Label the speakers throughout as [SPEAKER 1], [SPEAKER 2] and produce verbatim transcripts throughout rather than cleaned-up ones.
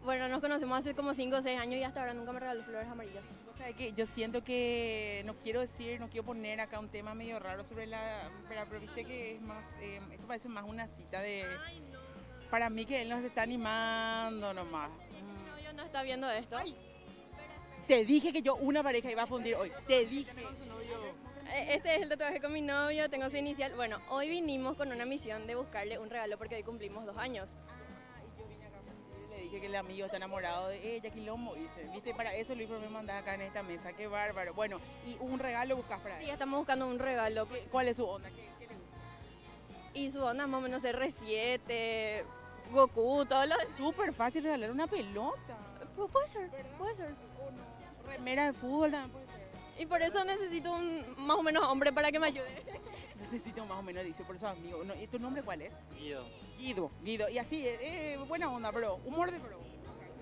[SPEAKER 1] Bueno, nos conocemos hace como cinco o seis años y hasta ahora nunca me regaló flores amarillas.
[SPEAKER 2] O sea, que yo siento que no quiero decir, no quiero poner acá un tema medio raro sobre la... Pero, pero viste que es más, eh, esto parece más una cita de... Para mí que él nos está animando nomás.
[SPEAKER 1] Mi novio no está viendo esto.
[SPEAKER 2] Ay, te dije que yo una pareja iba a fundir hoy. Te dije.
[SPEAKER 1] Eh, Este es el tatuaje con mi novio, tengo su inicial. Bueno, hoy vinimos con una misión de buscarle un regalo porque hoy cumplimos dos años.
[SPEAKER 2] Y yo vine acá a fundir y le dije que el amigo está enamorado de ella, quilombo, dice. Viste, para eso Luis me mandás acá en esta mesa, qué bárbaro. Bueno, y un regalo buscas para él.
[SPEAKER 1] Sí, estamos buscando un regalo.
[SPEAKER 2] ¿Cuál es su onda? ¿Qué, qué le gusta?
[SPEAKER 1] Y su onda más o menos R siete, Goku, todo lo...
[SPEAKER 2] Súper fácil regalar una pelota.
[SPEAKER 1] Pu- Puede ser, puede ser.
[SPEAKER 2] O no. Remera de fútbol también puede ser.
[SPEAKER 1] Y por eso necesito un más o menos hombre para que me ayude.
[SPEAKER 2] Necesito más o menos, dice, por eso amigo. No, ¿y tu nombre cuál es?
[SPEAKER 3] Guido.
[SPEAKER 2] Guido, Guido. Y así, eh, eh, buena onda, bro. Humor de bro.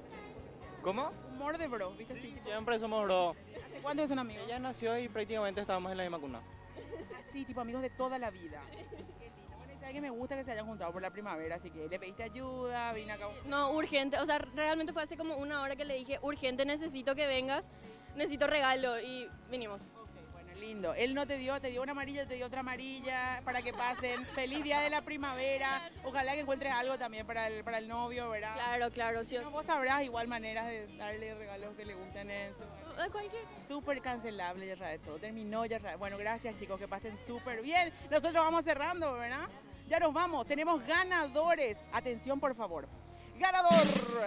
[SPEAKER 3] ¿Cómo?
[SPEAKER 2] Humor de bro, ¿viste? Sí, tipo,
[SPEAKER 3] Siempre somos bro.
[SPEAKER 2] ¿hace cuánto son amigos?
[SPEAKER 3] Ella nació y prácticamente estábamos en la misma cuna.
[SPEAKER 2] Sí, tipo amigos de toda la vida. Qué lindo. Bueno, y sabe que me gusta que se hayan juntado por la primavera, así que le pediste ayuda, vine acá.
[SPEAKER 1] No, urgente. O sea, realmente fue hace como una hora que le dije, urgente, necesito que vengas, necesito regalo y vinimos.
[SPEAKER 2] Ok, bueno, lindo. Él no te dio, te dio una amarilla, te dio otra amarilla para que pasen. Feliz día de la primavera. Ojalá que encuentres algo también para el, para el novio, ¿verdad?
[SPEAKER 1] Claro, claro, sí.
[SPEAKER 2] No, vos sabrás igual maneras de darle regalos que le gusten en su...
[SPEAKER 1] Eh, Cualquier...
[SPEAKER 2] Súper cancelable, ya sabes, todo terminó, ya sabes. Bueno, gracias chicos, que pasen súper bien. Nosotros vamos cerrando, ¿verdad? Ya nos vamos, tenemos ganadores. Atención, por favor. Ganador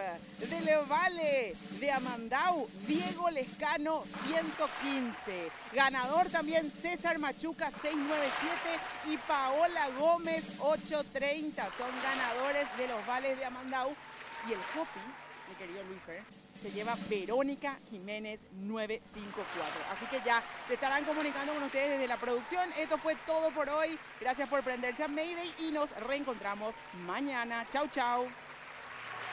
[SPEAKER 2] del Vale de Amandau, Diego Lescano, ciento quince. Ganador también César Machuca, seiscientos noventa y siete. Y Paola Gómez, ochocientos treinta. Son ganadores de los Vales de Amandau. Y el copy, mi querido Luifer, se lleva Verónica Jiménez novecientos cincuenta y cuatro. Así que ya se estarán comunicando con ustedes desde la producción. Esto fue todo por hoy. Gracias por prenderse a Mayday y nos reencontramos mañana. Chau, chau.